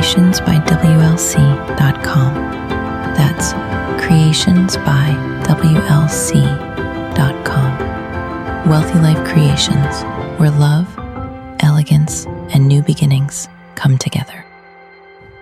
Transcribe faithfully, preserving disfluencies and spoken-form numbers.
creations by W L C dot com. That's creations by W L C dot com. Wealthy Life Creations, where love, elegance, and new beginnings come together.